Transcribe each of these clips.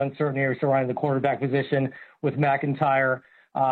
uncertainty surrounding the quarterback position with McIntyre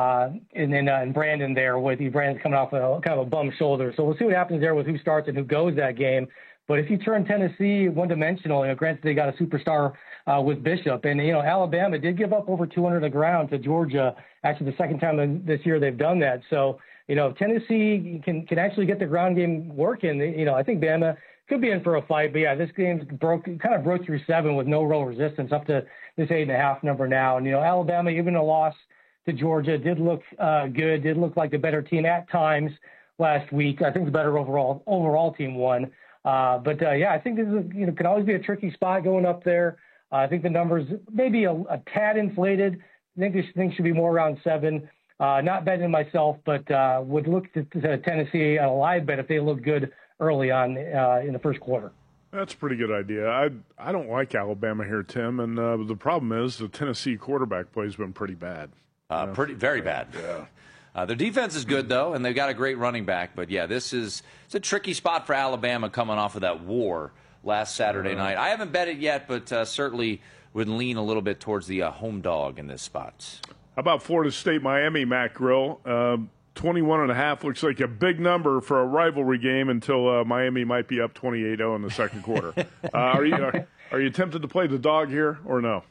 and Brandon there, with Brandon's coming off kind of a bum shoulder. So we'll see what happens there with who starts and who goes that game. But if you turn Tennessee one-dimensional, granted they got a superstar with Bishop, and Alabama did give up over 200 on the ground to Georgia. Actually, the second time this year they've done that. So if Tennessee can actually get the ground game working, I think Bama could be in for a fight. But yeah, this game's broke through 7 with no real resistance up to this 8.5 number now. And Alabama, even a loss to Georgia, did look good, did look like the better team at times last week. I think the better overall team won. But I think this is, could always be a tricky spot going up there. I think the numbers maybe a tad inflated. I think this thing should be more around 7. Not betting myself, but would look to Tennessee on a live bet if they look good early on in the first quarter. That's a pretty good idea. I don't like Alabama here, Tim, and the problem is the Tennessee quarterback play has been pretty bad. Very bad. Yeah. Their defense is good, though, and they've got a great running back. But, yeah, it's a tricky spot for Alabama coming off of that war last Saturday night. I haven't bet it yet, but certainly would lean a little bit towards the home dog in this spot. How about Florida State-Miami, Matt Grill? 21.5 looks like a big number for a rivalry game until Miami might be up 28-0 in the second quarter. Are you tempted to play the dog here or no?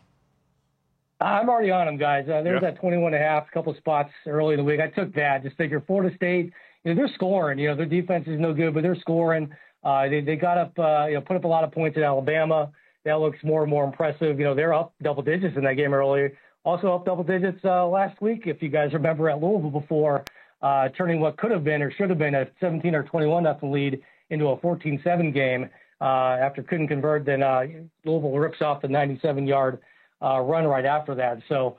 I'm already on them, guys. There's that 21.5, couple spots early in the week. I took that. Just figure Florida State, they're scoring. Their defense is no good, but they're scoring. They got up, put up a lot of points at Alabama. That looks more and more impressive. They're up double digits in that game earlier. Also up double digits last week, if you guys remember, at Louisville before turning what could have been or should have been a 17 or 21-0 lead into a 14-7 game after couldn't convert. Then Louisville rips off the 97-yard run right after that. So,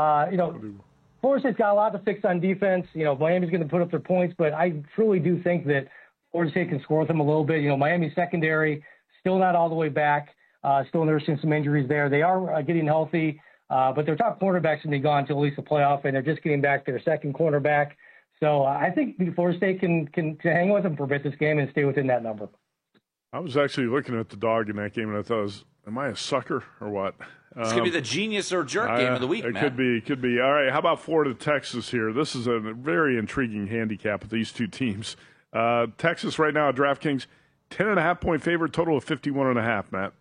Florida State's got a lot to fix on defense. Miami's going to put up their points, but I truly do think that Florida State can score with them a little bit. Miami's secondary still not all the way back, still nursing some injuries there. They are getting healthy, but their top cornerback's going to be gone until at least the playoff, and they're just getting back their second cornerback. So I think Florida State can hang with them for a bit this game and stay within that number. I was actually looking at the dog in that game, and I thought, am I a sucker or what? It's going to be the genius or jerk game of the week, It could be. All right, how about Florida, Texas here? This is a very intriguing handicap with these two teams. Texas right now at DraftKings, 10.5-point favorite, total of 51.5, Matt.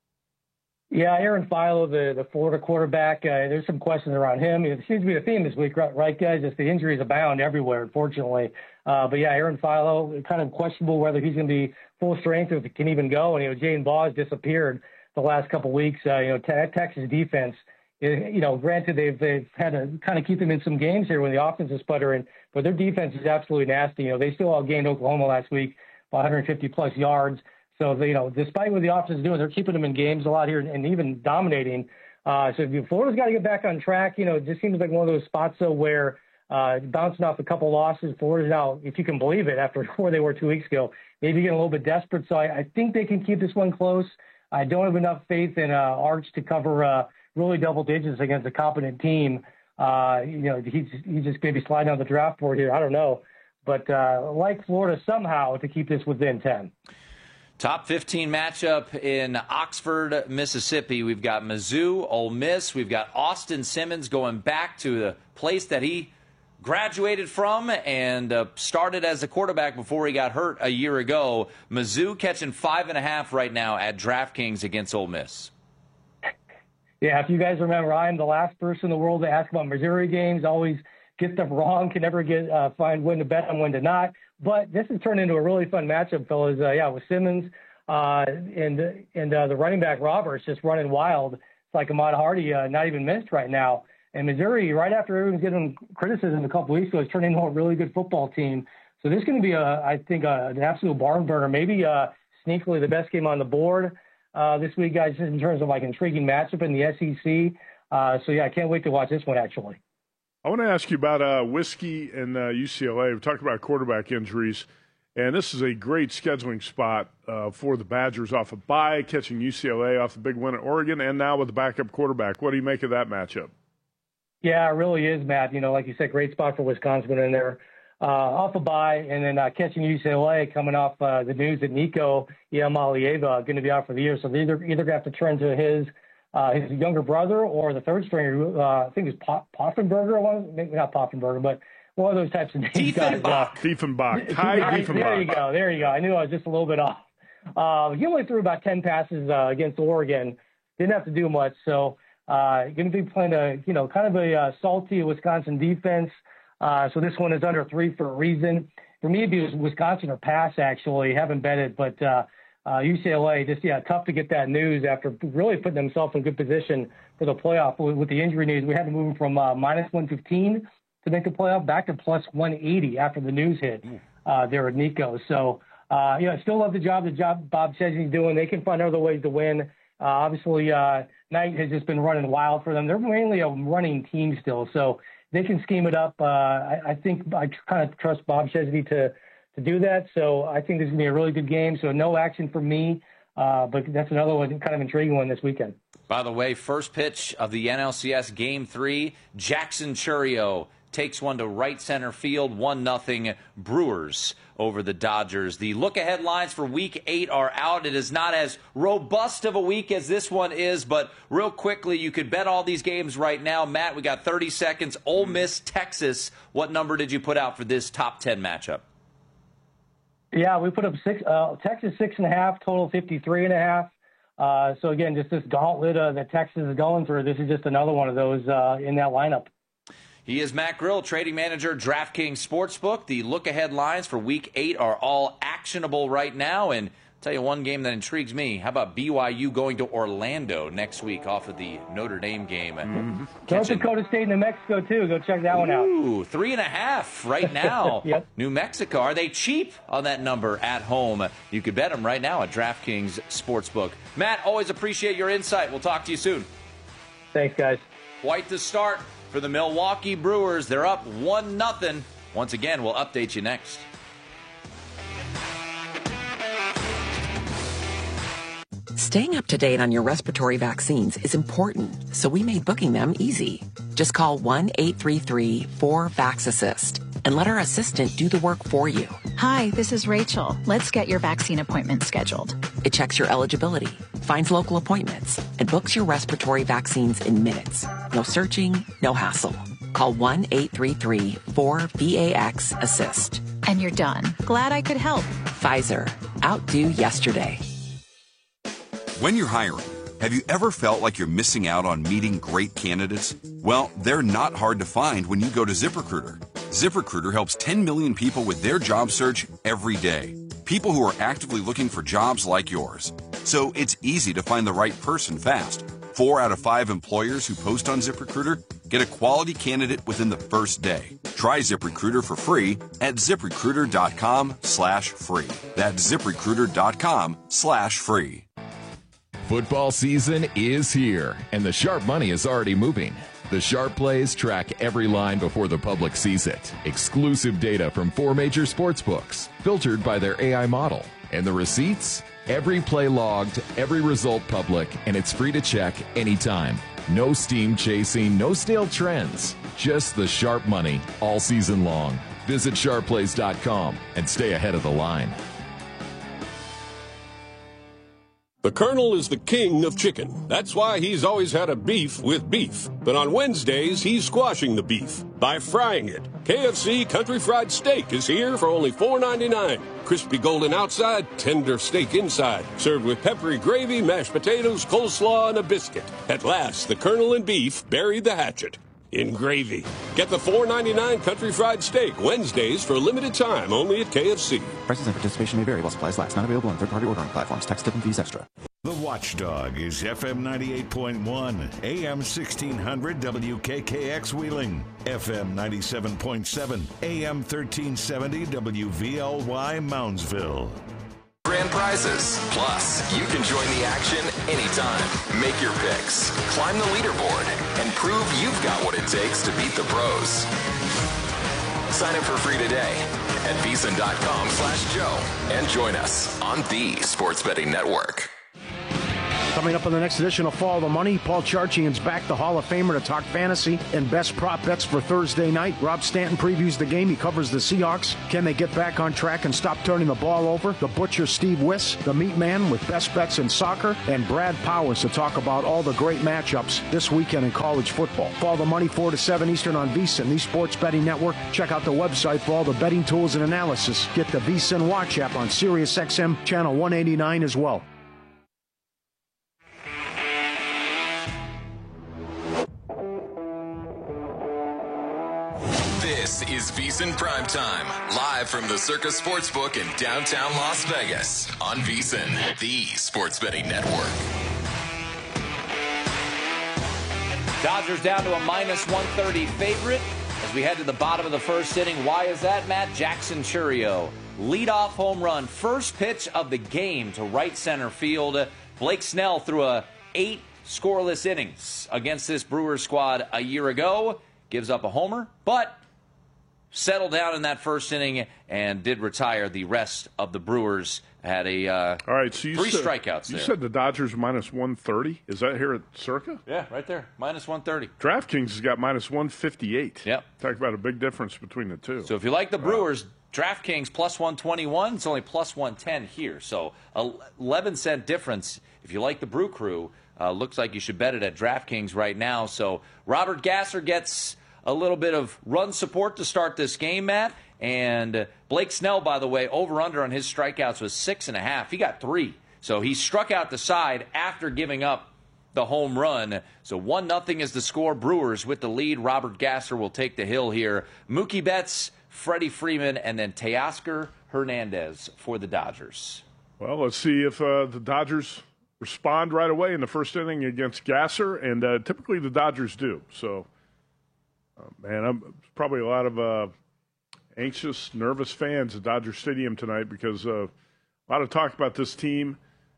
Yeah, Aaron Philo, the Florida quarterback, there's some questions around him. It seems to be a theme this week, right, guys? Just the injuries abound everywhere, unfortunately. But, yeah, Aaron Philo, kind of questionable whether he's going to be full strength or if he can even go. And, Jane Baugh disappeared the last couple of weeks. Texas defense, granted they've had to kind of keep them in some games here when the offense is sputtering, but their defense is absolutely nasty. They still outgained Oklahoma last week by 150-plus yards. So, despite what the offense is doing, they're keeping them in games a lot here and even dominating. So Florida's got to get back on track. It just seems like one of those spots, where bouncing off a couple losses, Florida's now, if you can believe it, after where they were 2 weeks ago, maybe getting a little bit desperate. So I think they can keep this one close. I don't have enough faith in Arch to cover really double digits against a competent team. He's just maybe sliding on the draft board here. I don't know. But like Florida somehow to keep this within 10. Top 15 matchup in Oxford, Mississippi. We've got Mizzou, Ole Miss. We've got Austin Simmons going back to the place that he graduated from and started as a quarterback before he got hurt a year ago. Mizzou catching 5.5 right now at DraftKings against Ole Miss. Yeah, if you guys remember, I'm the last person in the world to ask about Missouri games. Always get them wrong. Can never find when to bet on when to not. But this has turned into a really fun matchup, fellas. With Simmons and the running back Roberts just running wild. It's like Ahmad Hardy not even missed right now. And Missouri, right after everyone's getting criticism a couple weeks ago, has turned into a really good football team. So this is going to be, I think, an absolute barn burner. Maybe sneakily the best game on the board this week, guys, just in terms of intriguing matchup in the SEC. I can't wait to watch this one, actually. I want to ask you about Whiskey and UCLA. We talked about quarterback injuries, and this is a great scheduling spot for the Badgers off a bye, catching UCLA off the big win at Oregon, and now with the backup quarterback. What do you make of that matchup? Yeah, it really is, Matt. Like you said, great spot for Wisconsin in there. Off a bye, and then catching UCLA coming off the news that Nico Iamaleava going to be out for the year. So they're either going to have to turn to his his younger brother or the third stringer, I think it's Poffenberger, maybe not Poffenberger, but one of those types of names. Diefenbach. There you go. I knew I was just a little bit off. He only threw about 10 passes against Oregon. Didn't have to do much. So going to be playing kind of a salty Wisconsin defense. So this one is under 3 for a reason. For me, it'd be Wisconsin or pass, actually. Haven't bet it, but UCLA, tough to get that news after really putting themselves in good position for the playoff. With the injury news, we had to move from minus 115 to make the playoff back to plus 180 after the news hit there at Nico. So, I still love the job Bob Chesney's doing. They can find other ways to win. Obviously, Knight has just been running wild for them. They're mainly a running team still, so they can scheme it up. I think I kind of trust Bob Chesney to do that. So I think this is going to be a really good game. So no action for me, but that's another one, kind of intriguing one this weekend. By the way, first pitch of the NLCS Game 3, Jackson Chourio takes one to right center field, 1-0 Brewers over the Dodgers. The look-ahead lines for Week 8 are out. It is not as robust of a week as this one is, but real quickly, you could bet all these games right now. Matt, we got 30 seconds. Ole Miss, Texas. What number did you put out for this top 10 matchup? Yeah, we put up Texas 6.5, total 53.5. So again, just this gauntlet that Texas is going through. This is just another one of those in that lineup. He is Matt Grill, trading manager, DraftKings Sportsbook. The look-ahead lines for Week 8 are all actionable right now. And I'll tell you one game that intrigues me. How about BYU going to Orlando next week off of the Notre Dame game? North Dakota State, New Mexico, too. Go check that one out. 3.5 right now. Yep. New Mexico. Are they cheap on that number at home? You could bet them right now at DraftKings Sportsbook. Matt, always appreciate your insight. We'll talk to you soon. Thanks, guys. White to start for the Milwaukee Brewers. They're up 1-0. Once again, we'll update you next. Staying up to date on your respiratory vaccines is important, so we made booking them easy. Just call 1-833-4VAX-ASSIST and let our assistant do the work for you. Hi, this is Rachel. Let's get your vaccine appointment scheduled. It checks your eligibility, finds local appointments, and books your respiratory vaccines in minutes. No searching, no hassle. Call 1-833-4VAX-ASSIST. And you're done. Glad I could help. Pfizer. Outdo yesterday. When you're hiring, have you ever felt like you're missing out on meeting great candidates? Well, they're not hard to find when you go to ZipRecruiter. ZipRecruiter helps 10 million people with their job search every day. People who are actively looking for jobs like yours. So it's easy to find the right person fast. 4 out of 5 employers who post on ZipRecruiter get a quality candidate within the first day. Try ZipRecruiter for free at ZipRecruiter.com/free. That's ZipRecruiter.com/free. Football season is here, and the sharp money is already moving. The Sharp Plays track every line before the public sees it. Exclusive data from 4 major sports books, filtered by their AI model. And the receipts? Every play logged, every result public, and it's free to check anytime. No steam chasing, no stale trends. Just the sharp money all season long. Visit sharpplays.com and stay ahead of the line. The Colonel is the king of chicken. That's why he's always had a beef with beef. But on Wednesdays, he's squashing the beef by frying it. KFC Country Fried Steak is here for only $4.99. Crispy golden outside, tender steak inside. Served with peppery gravy, mashed potatoes, coleslaw, and a biscuit. At last, the Colonel and beef buried the hatchet in gravy. Get the $4.99 Country Fried Steak Wednesdays for a limited time only at KFC. Prices and participation may vary while supplies last. Not available on third-party ordering platforms. Tax, tip, and fees extra. The Watchdog is FM 98.1, AM 1600 WKKX Wheeling, FM 97.7, AM 1370 WVLY Moundsville. Grand prizes. Plus, you can join the action anytime. Make your picks, climb the leaderboard, and prove you've got what it takes to beat the pros. Sign up for free today at VSiN.com/Joe and join us on the Sports Betting Network. Coming up on the next edition of Follow the Money, Paul Charchian's back, the Hall of Famer, to talk fantasy and best prop bets for Thursday night. Rob Stanton previews the game. He covers the Seahawks. Can they get back on track and stop turning the ball over? The Butcher, Steve Wiss, the Meat Man with best bets in soccer, and Brad Powers to talk about all the great matchups this weekend in college football. Follow the Money 4 to 7 Eastern on VSiN, the Sports Betting Network. Check out the website for all the betting tools and analysis. Get the VSiN Watch app on SiriusXM Channel 189 as well. This is VSiN Primetime, live from the Circus Sportsbook in downtown Las Vegas on VSiN, the Sports Betting Network. Dodgers down to a minus 130 favorite as we head to the bottom of the first inning. Why is that, Matt? Jackson Chourio, leadoff home run, first pitch of the game to right center field. Blake Snell threw 8 scoreless innings against this Brewers squad a year ago. Gives up a homer, but settled down in that first inning and did retire. The rest of the Brewers had a all right, so 3 strikeouts there. You said the Dodgers minus 130? Is that here at Circa? Yeah, right there, minus 130. DraftKings has got minus 158. Yep. Talk about a big difference between the two. So if you like the Brewers, DraftKings plus 121, it's only plus 110 here. So 11-cent difference. If you like the Brew Crew, looks like you should bet it at DraftKings right now. So Robert Gasser gets a little bit of run support to start this game, Matt. And Blake Snell, by the way, over-under on his strikeouts was 6.5. He got 3. So he struck out the side after giving up the home run. So 1-0 is the score. Brewers with the lead. Robert Gasser will take the hill here. Mookie Betts, Freddie Freeman, and then Teoscar Hernandez for the Dodgers. Well, let's see if the Dodgers respond right away in the first inning against Gasser, and typically the Dodgers do. So, I'm probably a lot of anxious, nervous fans at Dodger Stadium tonight because a lot of talk about this team.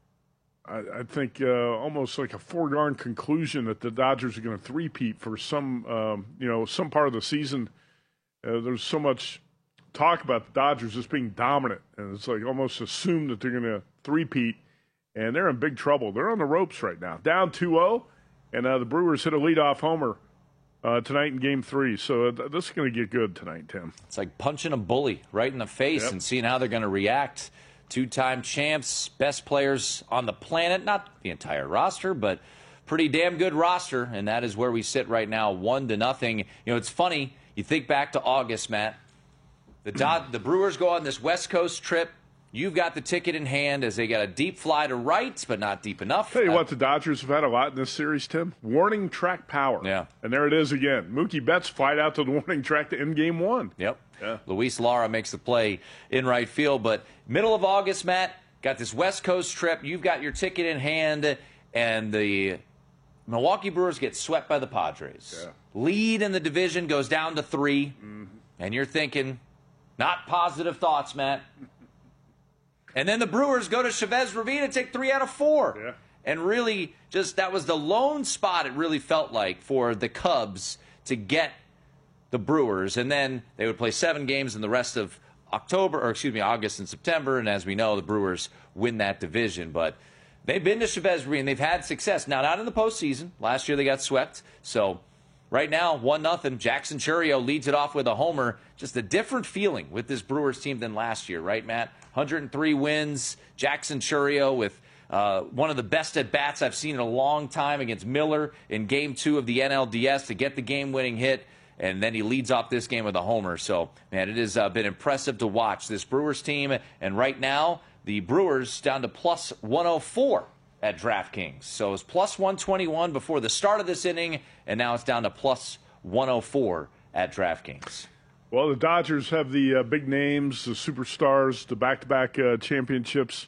I think almost like a foregone conclusion that the Dodgers are going to three-peat for some part of the season. There's so much talk about the Dodgers just being dominant, and it's like almost assumed that they're going to three-peat, and they're in big trouble. They're on the ropes right now, down 2-0, and the Brewers hit a leadoff homer tonight in Game 3. So this is going to get good tonight, Tim. It's like punching a bully right in the face and seeing how they're going to react. 2-time champs, best players on the planet, not the entire roster, but pretty damn good roster, and that is where we sit right now, 1-0. You know, it's funny, you think back to August, Matt. The Brewers go on this West Coast trip. You've got the ticket in hand as they got a deep fly to right, but not deep enough. Tell you what, the Dodgers have had a lot in this series, Tim. Warning track power. Yeah. And there it is again. Mookie Betts flied out to the warning track to end Game 1. Yep. Yeah. Luis Lara makes the play in right field. But middle of August, Matt, got this West Coast trip. You've got your ticket in hand, and the Milwaukee Brewers get swept by the Padres. Yeah. Lead in the division goes down to 3, and you're thinking, not positive thoughts, Matt. And then the Brewers go to Chavez Ravine and take 3 out of 4. Yeah. And really, just that was the lone spot it really felt like for the Cubs to get the Brewers. And then they would play 7 games in the rest of August and September. And as we know, the Brewers win that division. But they've been to Chavez Ravine. They've had success. Now, not in the postseason. Last year they got swept. So right now, 1-0. Jackson Chourio leads it off with a homer. Just a different feeling with this Brewers team than last year, right, Matt? 103 wins. Jackson Chourio with one of the best at-bats I've seen in a long time against Miller in Game 2 of the NLDS to get the game-winning hit. And then he leads off this game with a homer. So, man, it has been impressive to watch this Brewers team. And right now, the Brewers down to plus 104 at DraftKings. So it's plus 121 before the start of this inning, and now it's down to plus 104 at DraftKings. Well, the Dodgers have the big names, the superstars, the back-to-back championships.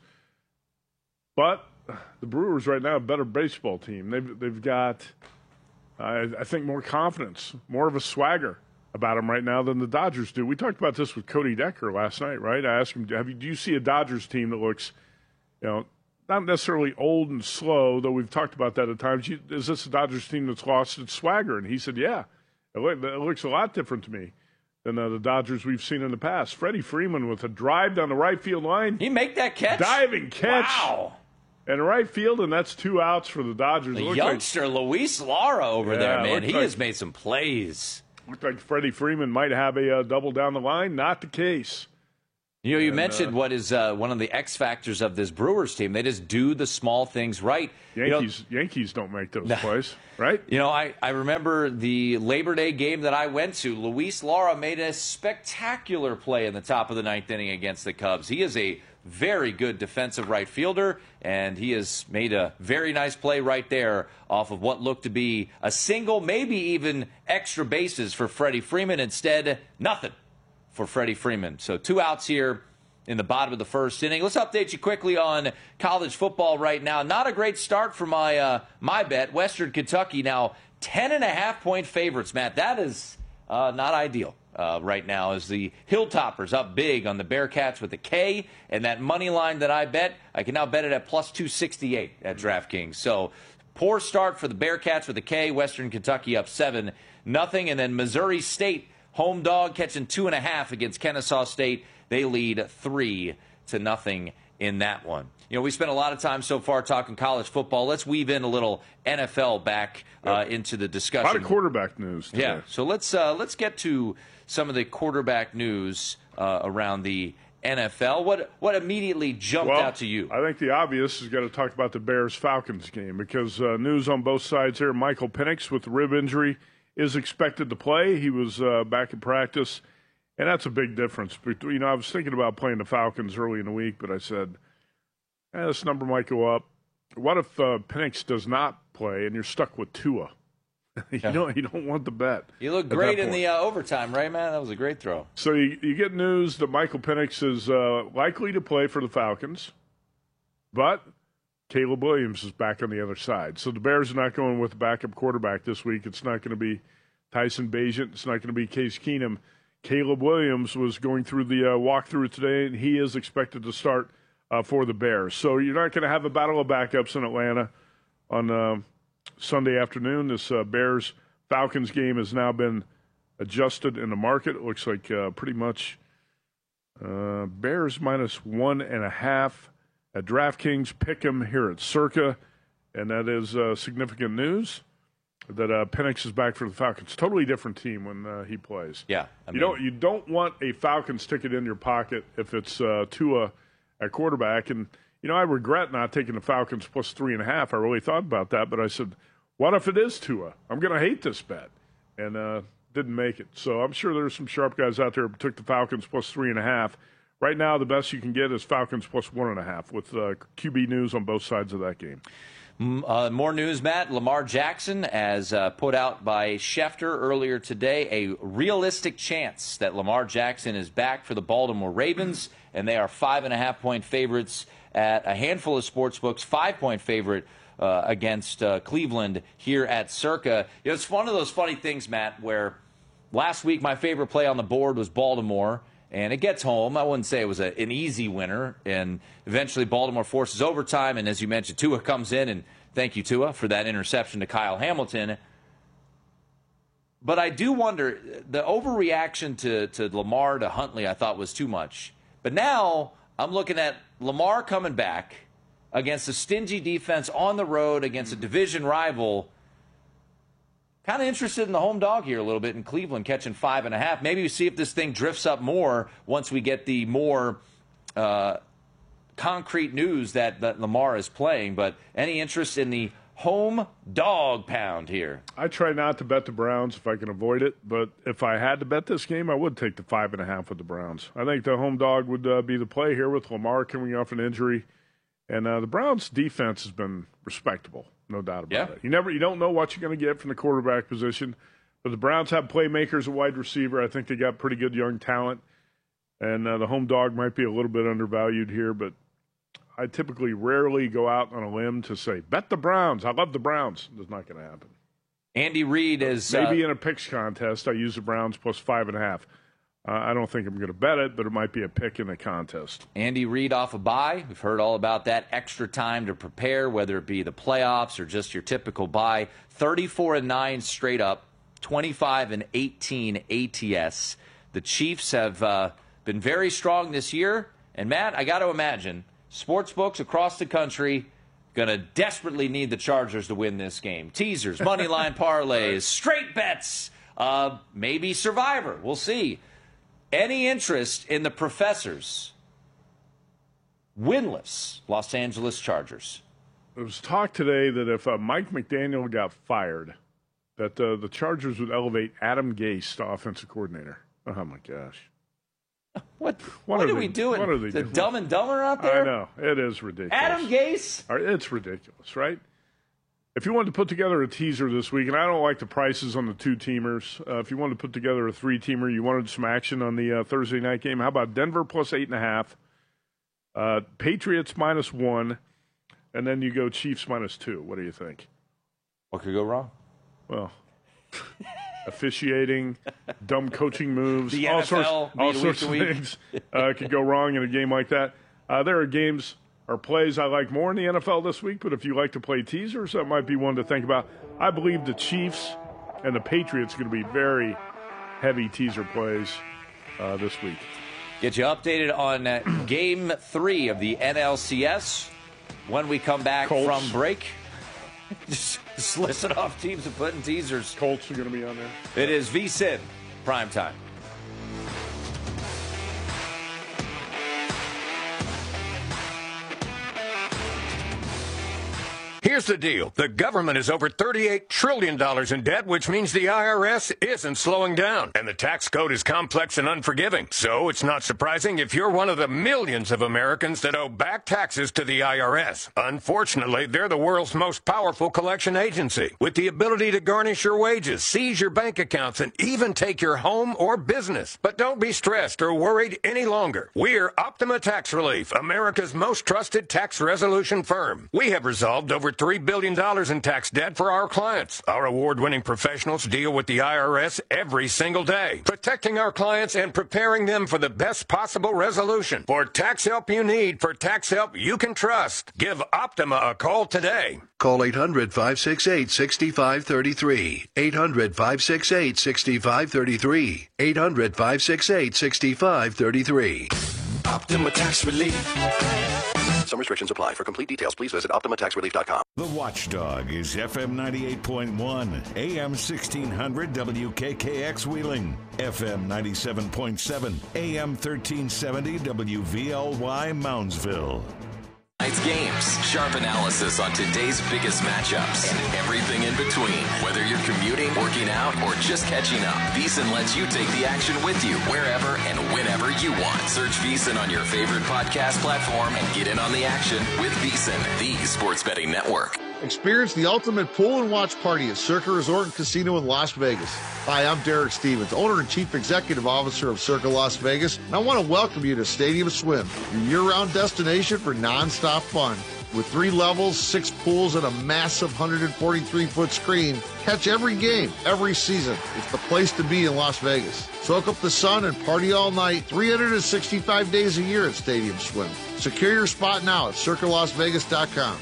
But the Brewers right now have a better baseball team. They've got, I think, more confidence, more of a swagger about them right now than the Dodgers do. We talked about this with Cody Decker last night, right? I asked him, do you see a Dodgers team that looks, not necessarily old and slow, though we've talked about that at times. Is this a Dodgers team that's lost its swagger? And he said, yeah, it looks a lot different to me than the Dodgers we've seen in the past. Freddie Freeman with a drive down the right field line. He make that catch? Diving catch. Wow. And right field, and that's 2 outs for the Dodgers. The youngster Luis Lara over there, man. He has made some plays. Looked like Freddie Freeman might have a double down the line. Not the case. You mentioned what is one of the X factors of this Brewers team. They just do the small things right. Yankees don't make those plays, right? I remember the Labor Day game that I went to. Luis Lara made a spectacular play in the top of the 9th inning against the Cubs. He is a very good defensive right fielder, and he has made a very nice play right there off of what looked to be a single, maybe even extra bases for Freddie Freeman. Instead, nothing for Freddie Freeman. So 2 outs here in the bottom of the 1st inning. Let's update you quickly on college football right now. Not a great start for my bet. Western Kentucky now 10.5-point favorites, Matt. That is not ideal. Right now as the Hilltoppers up big on the Bearcats with a K, and that money line that I bet, I can now bet it at plus 268 at DraftKings. So poor start for the Bearcats with a K. Western Kentucky up 7-0, and then Missouri State home dog catching 2.5 against Kennesaw State. They lead 3-0 in that one. We spent a lot of time so far talking college football. Let's weave in a little NFL back into the discussion. A lot of quarterback news today. Yeah, so let's get to some of the quarterback news around the NFL. What immediately jumped out to you? I think the obvious is got to talk about the Bears-Falcons game because news on both sides here. Michael Penix with the rib injury is expected to play. He was back in practice, and that's a big difference. I was thinking about playing the Falcons early in the week, but I said, this number might go up. What if Penix does not play and you're stuck with Tua? You don't want the bet. You look great in the overtime, right, man? That was a great throw. So you get news that Michael Penix is likely to play for the Falcons, but Caleb Williams is back on the other side. So the Bears are not going with a backup quarterback this week. It's not going to be Tyson Bagent. It's not going to be Case Keenum. Caleb Williams was going through the walkthrough today, and he is expected to start for the Bears. So you're not going to have a battle of backups in Atlanta on Sunday afternoon. This Bears-Falcons game has now been adjusted in the market. It looks like pretty much Bears minus 1.5 at DraftKings. Pick 'em here at Circa, and that is significant news that Penix is back for the Falcons. Totally different team when he plays. Yeah, you don't want a Falcons ticket in your pocket if it's Tua at quarterback. And I regret not taking the Falcons plus 3.5. I really thought about that, but I said, what if it is Tua? I'm going to hate this bet. And didn't make it. So I'm sure there's some sharp guys out there who took the Falcons plus 3.5. Right now, the best you can get is Falcons plus 1.5 with QB news on both sides of that game. More news, Matt. Lamar Jackson, as put out by Schefter earlier today, a realistic chance that Lamar Jackson is back for the Baltimore Ravens, and they are 5.5-point favorites at a handful of sports books, 5-point favorite against Cleveland here at Circa. It's one of those funny things, Matt, where last week my favorite play on the board was Baltimore, and it gets home. I wouldn't say it was an easy winner, and eventually Baltimore forces overtime, and as you mentioned, Tua comes in, and thank you, Tua, for that interception to Kyle Hamilton. But I do wonder, the overreaction to Lamar to Huntley I thought was too much. But now I'm looking at Lamar coming back against a stingy defense on the road against a division rival. Kind of interested in the home dog here a little bit in Cleveland, catching 5.5. Maybe we see if this thing drifts up more once we get the more concrete news that Lamar is playing. But any interest in the home dog pound here? I try not to bet the Browns if I can avoid it, but if I had to bet this game, I would take the 5.5 with the Browns. I think the home dog would be the play here with Lamar coming off an injury. And the Browns' defense has been respectable, no doubt about it. You don't know what you're going to get from the quarterback position, but the Browns have playmakers at wide receiver. I think they got pretty good young talent, and the home dog might be a little bit undervalued here, but I typically rarely go out on a limb to say, bet the Browns. I love the Browns. That's not going to happen. Andy Reid is... Maybe in a picks contest, I use the Browns plus 5.5. I don't think I'm going to bet it, but it might be a pick in the contest. Andy Reid off a bye. We've heard all about that. Extra time to prepare, whether it be the playoffs or just your typical bye. 34-9 straight up, 25-18 ATS. The Chiefs have been very strong this year. And, Matt, I got to imagine, sports books across the country, going to desperately need the Chargers to win this game. Teasers, money line parlays, straight bets, maybe Survivor. We'll see. Any interest in the Professor's winless Los Angeles Chargers? There was talk today that if Mike McDaniel got fired, that the Chargers would elevate Adam Gase to offensive coordinator. Oh, my gosh. What are we doing? What are they doing? Dumb and Dumber out there? I know. It is ridiculous. Adam Gase? It's ridiculous, right? If you wanted to put together a teaser this week, and I don't like the prices on the 2-teamers, if you wanted to put together a 3-teamer, you wanted some action on the Thursday night game, how about Denver plus 8.5, Patriots -1, and then you go Chiefs -2. What do you think? What could go wrong? Well, officiating, dumb coaching moves, the all NFL, sorts of things could go wrong in a game like that. There are games or plays I like more in the NFL this week, but if you like to play teasers, that might be one to think about. I believe the Chiefs and the Patriots are going to be very heavy teaser plays this week. Get you updated on Game 3 of the NLCS when we come back from break. Just listen off teams and putting teasers. Colts are going to be on there. It is VSiN Primetime. Here's the deal. The government is over $38 trillion in debt, which means the IRS isn't slowing down. And the tax code is complex and unforgiving. So it's not surprising if you're one of the millions of Americans that owe back taxes to the IRS. Unfortunately, they're the world's most powerful collection agency, with the ability to garnish your wages, seize your bank accounts, and even take your home or business. But don't be stressed or worried any longer. We're Optima Tax Relief, America's most trusted tax resolution firm. We have resolved over $3 billion in tax debt for our clients. Our award-winning professionals deal with the IRS every single day, protecting our clients and preparing them for the best possible resolution. For tax help you need, for tax help you can trust, give Optima a call today. Call 800-568-6533. 800-568-6533. 800-568-6533. Optima Tax Relief. Some restrictions apply. For complete details, please visit OptimaTaxRelief.com. The Watchdog is FM 98.1, AM 1600 WKKX Wheeling, FM 97.7, AM 1370 WVLY Moundsville. Tonight's games, sharp analysis on today's biggest matchups, and everything in between. Whether you're commuting, working out, or just catching up, VSiN lets you take the action with you wherever and whenever you want. Search VSiN on your favorite podcast platform and get in on the action with VSiN, the sports betting network. Experience the ultimate pool and watch party at Circa Resort and Casino in Las Vegas. Hi, I'm Derek Stevens, owner and chief executive officer of Circa Las Vegas, and I want to welcome you to Stadium Swim, your year-round destination for non-stop fun. With 3 levels, 6 pools, and a massive 143-foot screen, catch every game, every season. It's the place to be in Las Vegas. Soak up the sun and party all night, 365 days a year at Stadium Swim. Secure your spot now at CircaLasVegas.com.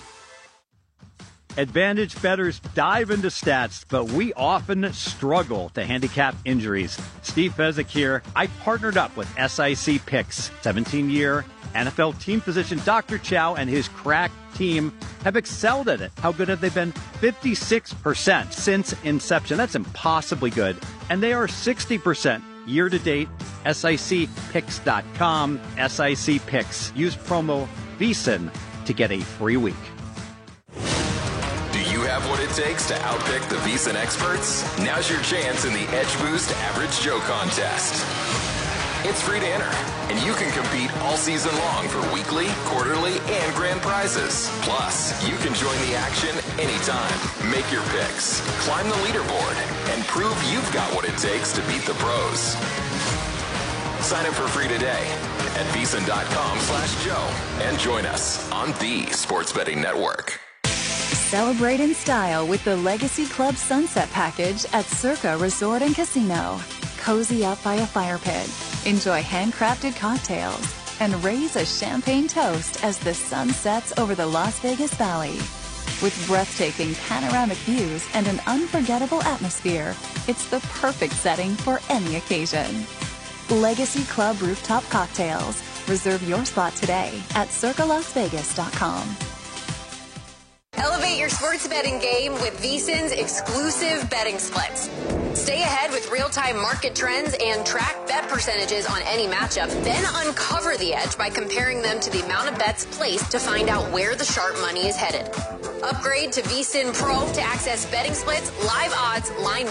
Advantage bettors dive into stats, but we often struggle to handicap injuries. Steve Fezzik here. I partnered up with SIC Picks. 17-year NFL team physician Dr. Chow and his crack team have excelled at it. How good have they been? 56% since inception. That's impossibly good. And they are 60% year-to-date. SICPicks.com. SIC Picks. Use promo VSiN to get a free week. Do you have what it takes to outpick the VSiN experts? Now's your chance in the Edge Boost Average Joe contest. It's free to enter, and you can compete all season long for weekly, quarterly, and grand prizes. Plus, you can join the action anytime. Make your picks, climb the leaderboard, and prove you've got what it takes to beat the pros. Sign up for free today at VSiN.com/Joe and join us on the Sports Betting Network. Celebrate in style with the Legacy Club Sunset Package at Circa Resort and Casino. Cozy up by a fire pit, enjoy handcrafted cocktails, and raise a champagne toast as the sun sets over the Las Vegas Valley. With breathtaking panoramic views and an unforgettable atmosphere, it's the perfect setting for any occasion. Legacy Club Rooftop Cocktails. Reserve your spot today at CircaLasVegas.com. Elevate your sports betting game with VSiN's exclusive betting splits. Stay ahead with real-time market trends and track bet percentages on any matchup. Then uncover the edge by comparing them to the amount of bets placed to find out where the sharp money is headed. Upgrade to VSiN Pro to access betting splits, live odds, line